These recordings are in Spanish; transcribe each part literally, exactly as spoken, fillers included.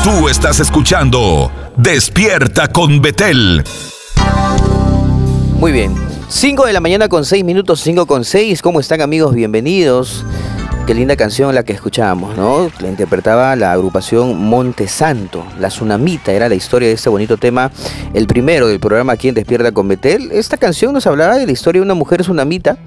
Tú estás escuchando Despierta con Betel. Muy bien, cinco de la mañana con seis minutos, cinco con seis. ¿Cómo están, amigos? Bienvenidos. Qué linda canción la que escuchábamos, ¿no? La interpretaba la agrupación Monte Santo, La Tsunamita, era la historia de este bonito tema, el primero del programa aquí en Despierta con Betel. Esta canción nos hablaba de la historia de una mujer tsunamita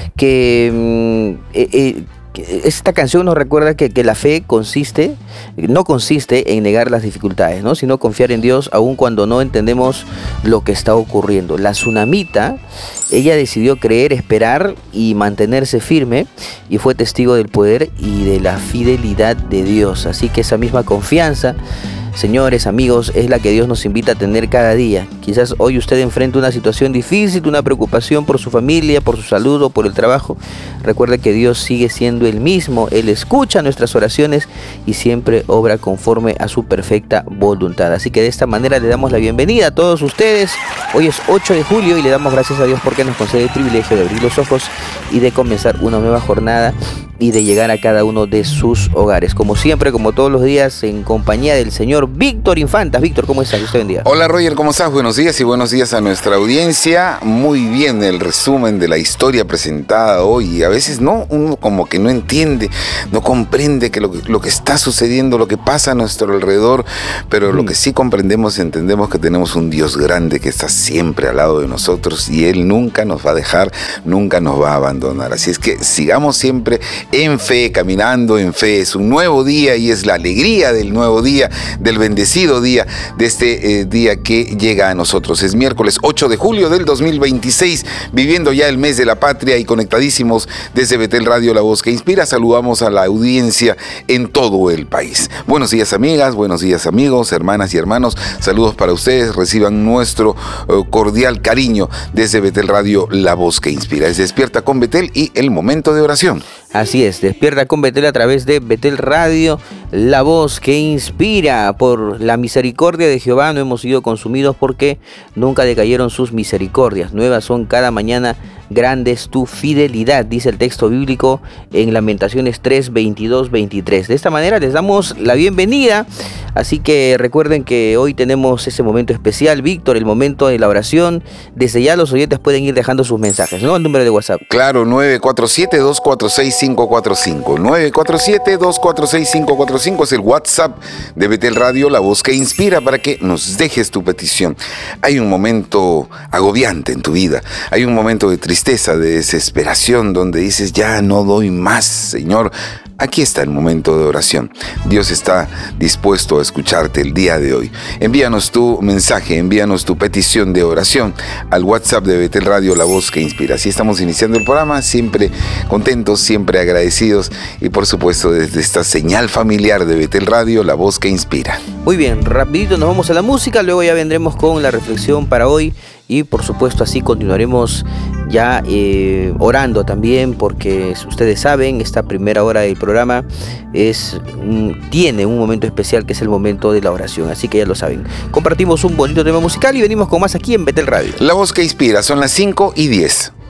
que... Eh, eh, Esta canción nos recuerda que, que la fe consiste, no consiste en negar las dificultades, ¿no? Sino confiar en Dios aun cuando no entendemos lo que está ocurriendo. La tsunamita, ella decidió creer, esperar y mantenerse firme, y fue testigo del poder y de la fidelidad de Dios. Así que esa misma confianza, señores, amigos, es la que Dios nos invita a tener cada día. Quizás hoy usted enfrenta una situación difícil, una preocupación por su familia, por su salud o por el trabajo. Recuerde que Dios sigue siendo el mismo. Él escucha nuestras oraciones y siempre obra conforme a su perfecta voluntad. Así que de esta manera le damos la bienvenida a todos ustedes. Hoy es ocho de julio y le damos gracias a Dios porque nos concede el privilegio de abrir los ojos y de comenzar una nueva jornada y de llegar a cada uno de sus hogares. Como siempre, como todos los días, en compañía del señor Víctor Infantas. Víctor, ¿cómo estás? Usted bendiga. Hola, Roger, ¿cómo estás? Buenos días y buenos días a nuestra audiencia. Muy bien, el resumen de la historia presentada hoy. A veces no, uno como que no entiende, no comprende que lo, que lo que está sucediendo, lo que pasa a nuestro alrededor, pero mm. lo que sí comprendemos, entendemos que tenemos un Dios grande que está siempre al lado de nosotros y Él nunca nos va a dejar, nunca nos va a abandonar. Así es que sigamos siempre en fe, caminando en fe. Es un nuevo día y es la alegría del nuevo día, del bendecido día, de este eh, día que llega a nosotros. Es miércoles ocho de julio del dos mil veintiséis, viviendo ya el mes de la patria y conectadísimos desde Betel Radio, la voz que inspira. Saludamos a la audiencia en todo el país. Buenos días, amigas, buenos días, amigos, hermanas y hermanos. Saludos para ustedes. Reciban nuestro eh, cordial cariño desde Betel Radio, la voz que inspira. Es Despierta con Betel y el momento de oración. Así es, Despierta con Betel a través de Betel Radio, la voz que inspira. Por la misericordia de Jehová no hemos sido consumidos, porque nunca decayeron sus misericordias. Nuevas son cada mañana, grande es tu fidelidad, dice el texto bíblico en Lamentaciones tres, veintidós, veintitrés. De esta manera les damos la bienvenida. Así que recuerden que hoy tenemos ese momento especial, Víctor, el momento de la oración. Desde ya los oyentes pueden ir dejando sus mensajes, ¿no? El número de WhatsApp. Claro, nueve cuatro siete, dos cuatro seis, cinco cuatro cinco. nueve cuatro siete, dos cuatro seis, cinco cuatro cinco es el WhatsApp de Betel Radio, la voz que inspira, para que nos dejes tu petición. Hay un momento agobiante en tu vida, hay un momento de tristeza, de desesperación, donde dices, ya no doy más, Señor. Aquí está el momento de oración. Dios está dispuesto a escucharte el día de hoy. Envíanos tu mensaje, envíanos tu petición de oración al WhatsApp de Betel Radio, la voz que inspira. Así estamos iniciando el programa, siempre contentos, siempre agradecidos y por supuesto desde esta señal familiar de Betel Radio, la voz que inspira. Muy bien, rapidito nos vamos a la música, luego ya vendremos con la reflexión para hoy y por supuesto así continuaremos ya eh, orando también, porque ustedes saben, esta primera hora del programa es un, tiene un momento especial que es el momento de la oración, así que ya lo saben. Compartimos un bonito tema musical y venimos con más aquí en Betel Radio. La voz que inspira, son las cinco y diez.